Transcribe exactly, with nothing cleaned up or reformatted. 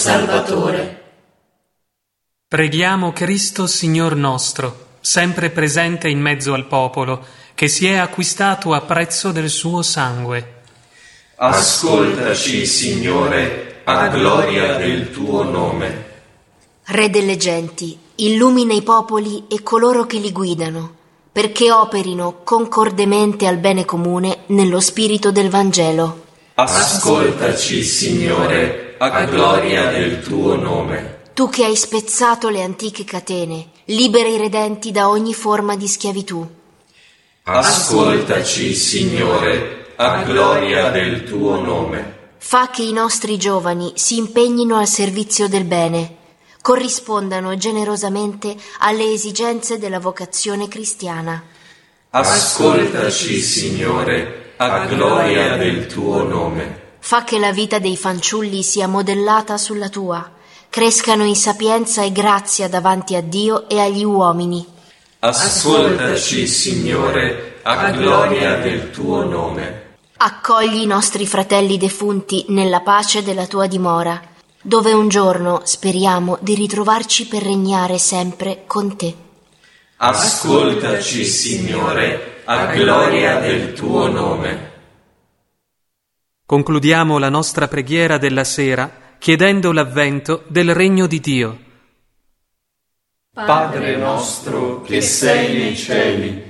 Salvatore. Preghiamo Cristo Signor nostro, sempre presente in mezzo al popolo, che si è acquistato a prezzo del suo sangue. Ascoltaci, Signore, a gloria del tuo nome. Re delle genti, illumina i popoli e coloro che li guidano, perché operino concordemente al bene comune nello spirito del Vangelo. Ascoltaci, Signore, a gloria del tuo nome. Tu che hai spezzato le antiche catene, libera i redenti da ogni forma di schiavitù. Ascoltaci, Signore, a gloria del tuo nome. Fa che i nostri giovani si impegnino al servizio del bene, corrispondano generosamente alle esigenze della vocazione cristiana. Ascoltaci, Signore, a gloria del tuo nome. Fa che la vita dei fanciulli sia modellata sulla tua, crescano in sapienza e grazia davanti a Dio e agli uomini. Ascoltaci, Signore, a gloria del tuo nome. Accogli i nostri fratelli defunti nella pace della tua dimora, dove un giorno speriamo di ritrovarci per regnare sempre con te. Ascoltaci, Signore, a gloria del tuo nome. Concludiamo la nostra preghiera della sera chiedendo l'avvento del regno di Dio. Padre nostro che sei nei cieli,